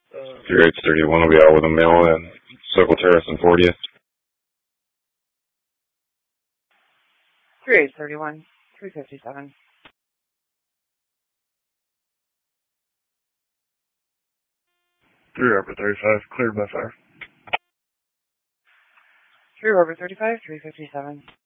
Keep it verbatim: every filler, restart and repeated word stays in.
three eight thirty-one will be out with a mail in Circle Terrace and fortieth. three eight thirty-one, three fifty-seven. three Robert thirty-five, cleared by fire. three Robert thirty-five, three fifty-seven.